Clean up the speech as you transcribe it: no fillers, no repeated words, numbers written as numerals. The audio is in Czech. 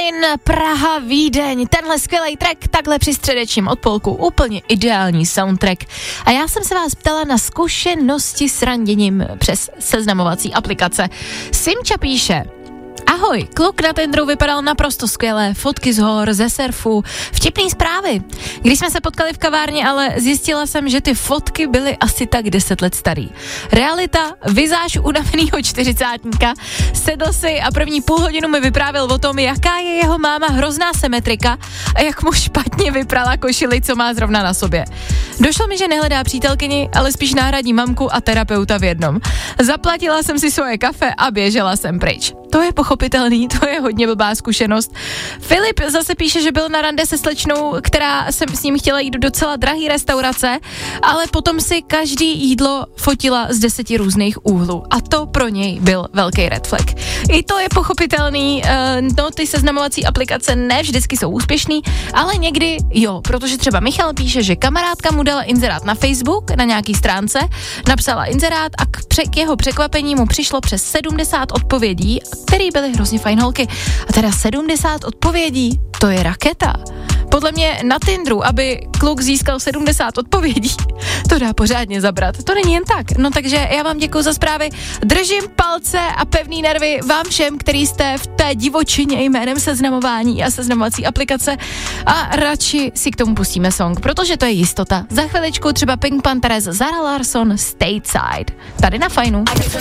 Berlin, Praha, Vídeň, tenhle skvělý track, takhle při středečním odpolku, úplně ideální soundtrack. A já jsem se vás ptala na zkušenosti s randěním přes seznamovací aplikace. Simča píše: Ahoj, kluk na Tinderu vypadal naprosto skvěle, fotky z hor, ze surfu, vtipný zprávy. Když jsme se potkali v kavárně, ale zjistila jsem, že ty fotky byly asi tak 10 let starý. Realita, vizáž unavenýho 40átníka, sedl si a první půl hodinu mi vyprávěl o tom, jaká je jeho máma hrozná symetrika a jak mu špatně vyprala košili, co má zrovna na sobě. Došlo mi, že nehledá přítelkyni, ale spíš náhradní mamku a terapeuta v jednom. Zaplatila jsem si svoje kafe a běžela jsem pryč. To je pochopitelný, to je hodně blbá zkušenost. Filip zase píše, že byl na rande se slečnou, která jsem s ním chtěla jít do docela drahý restaurace, ale potom si každý jídlo fotila z 10 různých úhlů. A to pro něj byl velký red flag. I to je pochopitelný, no ty seznamovací aplikace ne vždycky jsou úspěšný, ale někdy jo, protože třeba Michal píše, že kamarádka mu dala inzerát na Facebook, na nějaký stránce, napsala inzerát a k jeho překvapení mu přišlo přes 70 odpovědí, který byly hrozně fajn holky. A teda 70 odpovědí, to je raketa. Podle mě na Tinderu, aby kluk získal 70 odpovědí, to dá pořádně zabrat. To není jen tak. No takže já vám děkuju za zprávy. Držím palce a pevný nervy vám všem, který jste v té divočině jménem seznamování a seznamovací aplikace a radši si k tomu pustíme song, protože to je jistota. Za chviličku třeba Pink Panthers, Zara Larsson, Stateside. Tady na Fajnu.